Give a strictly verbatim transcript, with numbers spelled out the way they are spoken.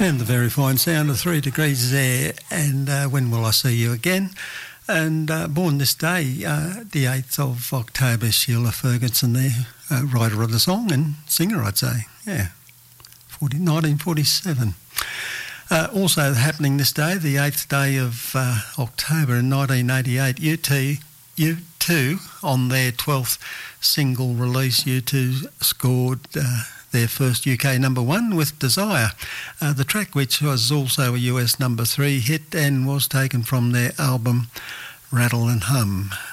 And the very fine sound of Three Degrees there, and uh, When Will I See You Again? And uh, born this day, uh, the eighth of October, Sheila Ferguson there, uh, writer of the song and singer, I'd say, yeah, nineteen forty-seven. Uh, also happening this day, the eighth day of uh, October in nineteen eighty-eight, U two, U two on their twelfth single release, U two scored uh, their first U K number one with Desire, uh, the track which was also a U S number three hit and was taken from their album Rattle and Hum.